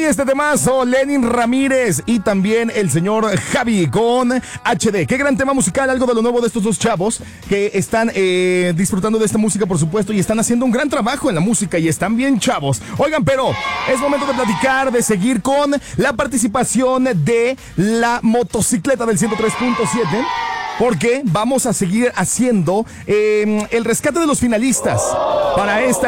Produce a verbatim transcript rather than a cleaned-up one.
este temazo, Lenin Ramírez y también el señor Javi con H D. Qué gran tema musical, algo de lo nuevo de estos dos chavos que están eh, disfrutando de esta música, por supuesto, y están haciendo un gran trabajo en la música y están bien chavos. Oigan, pero es momento de platicar, de seguir con la participación de la motocicleta del ciento tres punto siete. Porque vamos a seguir haciendo eh, el rescate de los finalistas para esta